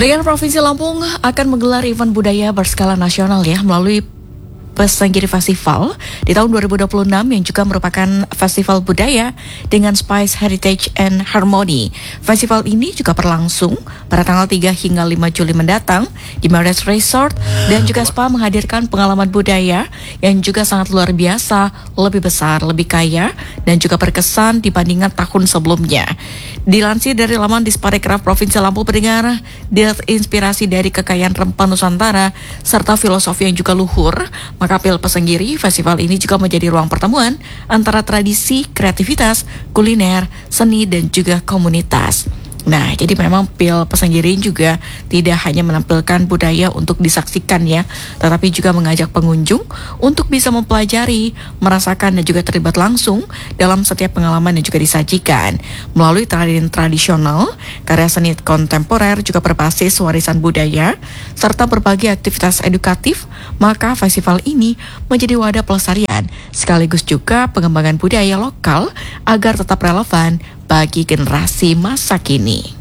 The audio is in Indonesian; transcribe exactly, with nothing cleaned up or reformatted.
Peringatan Provinsi Lampung akan menggelar event budaya berskala nasional ya melalui Pesanggiri Festival di tahun dua ribu dua puluh enam yang juga merupakan festival budaya dengan Spice Heritage and Harmony. Festival ini juga berlangsung pada tanggal tiga hingga lima Juli mendatang di Marriott Resort dan juga spa, menghadirkan pengalaman budaya yang juga sangat luar biasa, lebih besar, lebih kaya dan juga berkesan dibandingkan tahun sebelumnya. Dilansir dari laman Disparekraf Provinsi Lampung, pendengar, diinspirasi dari kekayaan rempah Nusantara serta filosofi yang juga luhur, maka Pil Pesanggiri Festival ini juga menjadi ruang pertemuan antara tradisi, kreativitas, kuliner, seni, dan juga komunitas. Nah, jadi memang Pil Pesanggiri juga tidak hanya menampilkan budaya untuk disaksikan ya, tetapi juga mengajak pengunjung untuk bisa mempelajari, merasakan, dan juga terlibat langsung dalam setiap pengalaman yang juga disajikan. Melalui tradisi tradisional, karya seni kontemporer juga berbasis warisan budaya, serta berbagai aktivitas edukatif, maka festival ini menjadi wadah pelestarian, sekaligus juga pengembangan budaya lokal agar tetap relevan bagi generasi masa kini.